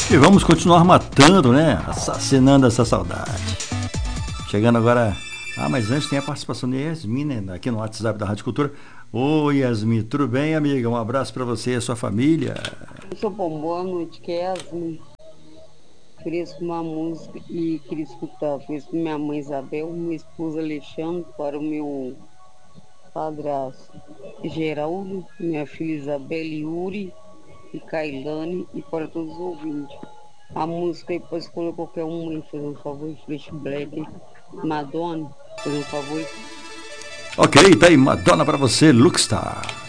E vamos continuar matando, né? Assassinando essa saudade. Chegando agora. Ah, mas antes tem a participação de Yasmin, né? Aqui no WhatsApp da Rádio Cultura. Oi, Yasmin, tudo bem, amiga? Um abraço para você e a sua família. Sou bom, boa noite, que é Yasmin. Queria uma música e queria escutar. Fiz com minha mãe Isabel, minha esposa Alexandre, para o meu padrasto Geraldo, minha filha Isabelle Yuri e Kailane e para todos os ouvintes. A música aí pode escolher qualquer uma aí, fazer um favor, Flash Black, Madonna, fazer um favor. Ok, tá aí, Madonna para você, Luxstar.